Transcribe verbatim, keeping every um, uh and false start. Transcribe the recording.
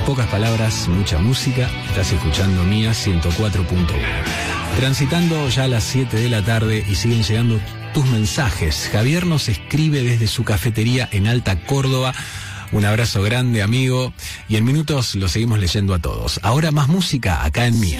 Pocas palabras, mucha música. Estás escuchando Mía ciento cuatro punto uno. Transitando ya a las siete de la tarde y siguen llegando tus mensajes. Javier nos escribe desde su cafetería en Alta Córdoba. Un abrazo grande, amigo. Y en minutos lo seguimos leyendo a todos. Ahora más música acá en Mía.